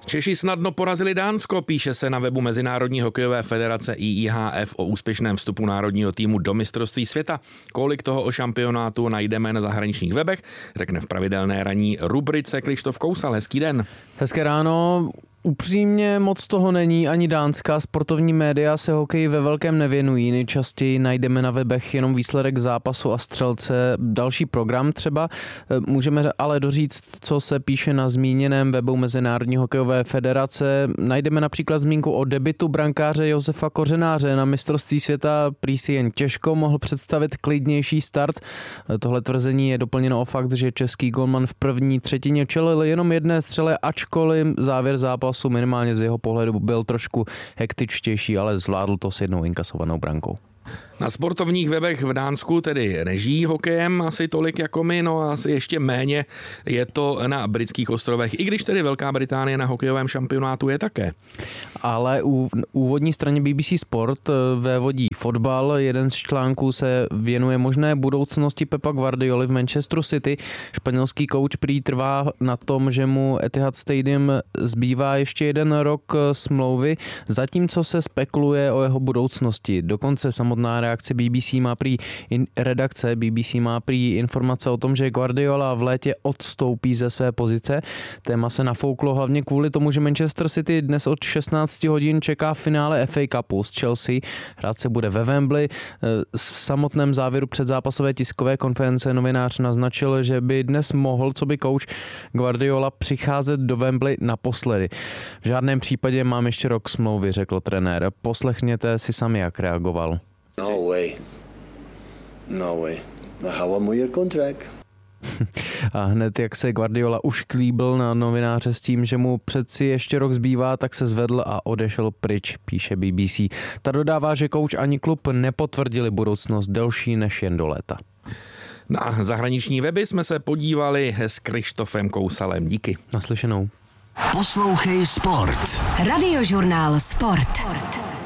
Češi snadno porazili Dánsko, píše se na webu Mezinárodní hokejové federace IIHF o úspěšném vstupu národního týmu do mistrovství světa. Kolik toho o šampionátu najdeme na zahraničních webech, řekne v pravidelné ranní rubrice Krištof Kousal. Hezký den. Hezké ráno. Upřímně moc toho není, ani dánská sportovní média se hokeji ve velkém nevěnují. Nejčastěji najdeme na webech jenom výsledek zápasu a střelce, další program třeba. Můžeme ale doříct, co se píše na zmíněném webu Mezinárodní hokejové federace. Najdeme například zmínku o debutu brankáře Josefa Kořenáře na mistrovství světa. Prý si jen těžko mohl představit klidnější start. Tohle tvrzení je doplněno o fakt, že český golman v první třetině čelil jenom jedné střele, ačkoliv závěr zápasu minimálně z jeho pohledu byl trošku hektičtější, ale zvládl to s jednou inkasovanou brankou. Na sportovních webech v Dánsku tedy nežijí hokejem asi tolik jako my, no a asi ještě méně je to na britských ostrovech, i když tedy Velká Británie na hokejovém šampionátu je také. Ale u úvodní straně BBC Sport vévodí fotbal. Jeden z článků se věnuje možné budoucnosti Pepa Guardioly v Manchesteru City. Španělský kouč prý trvá na tom, že mu Etihad Stadium zbývá ještě 1 rok smlouvy, zatímco se spekuluje o jeho budoucnosti. Dokonce samotná redakce BBC má prý informace o tom, že Guardiola v létě odstoupí ze své pozice. Téma se nafouklo hlavně kvůli tomu, že Manchester City dnes od 16 hodin čeká finále FA Cupu s Chelsea. Hrát se bude ve Wembley. V samotném závěru předzápasové tiskové konference novinář naznačil, že by dnes mohl, co by kouč Guardiola, přicházet do Wembley naposledy. V žádném případě mám ještě rok smlouvy, řekl trenér. Poslechněte si sami, jak reagoval. No way. I have 1 more year contract. A hned jak se Guardiola už klíbil na novináře s tím, že mu přeci ještě rok zbývá, tak se zvedl a odešel pryč, píše BBC. Ta dodává, že kouč ani klub nepotvrdili budoucnost delší než jen do léta. Na zahraniční weby jsme se podívali s Krištofem Kousalem. Díky. Naslyšenou. Poslouchej Sport. Radiožurnál Sport.